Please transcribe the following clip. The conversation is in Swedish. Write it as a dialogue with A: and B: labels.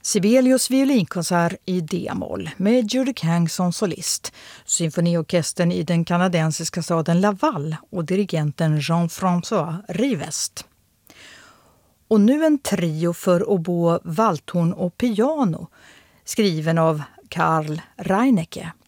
A: Sibelius violinkonsert i D-moll med Judy Kang som solist, symfoniorkestern i den kanadensiska staden Laval och dirigenten Jean-François Rivest. Och nu en trio för oboe, valthorn och piano, skriven av Karl Reinecke.